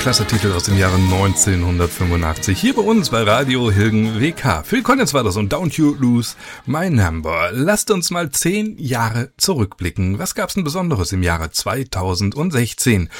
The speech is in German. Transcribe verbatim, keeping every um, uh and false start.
klasse Titel aus dem Jahre neunzehnhundertfünfundachtzig. Hier bei uns bei Radio Hilgen W K. Phil Collins war das und Don't You Lose My Number. Lasst uns mal zehn Jahre zurückblicken. Was gab's denn Besonderes im Jahre zweitausendsechzehn?